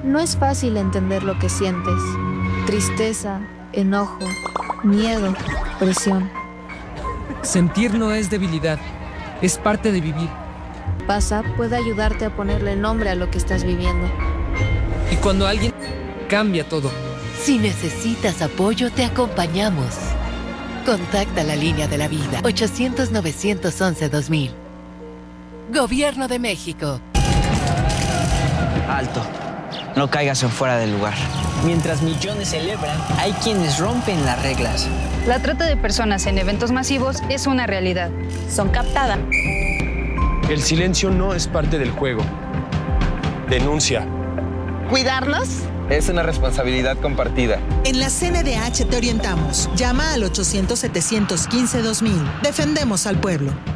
No es fácil entender lo que sientes. Tristeza, enojo, miedo, presión. Sentir no es debilidad, es parte de vivir. Pasa puede ayudarte a ponerle nombre a lo que estás viviendo. Y cuando alguien cambia todo. Si necesitas apoyo, te acompañamos. Contacta la línea de la vida 800-911-2000. Gobierno de México. Alto. No caigas en fuera del lugar. Mientras millones celebran, hay quienes rompen las reglas. La trata de personas en eventos masivos es una realidad. Son captadas. El silencio no es parte del juego. Denuncia. ¿Cuidarnos? Es una responsabilidad compartida. En la CNDH te orientamos. Llama al 800-715-2000. Defendemos al pueblo.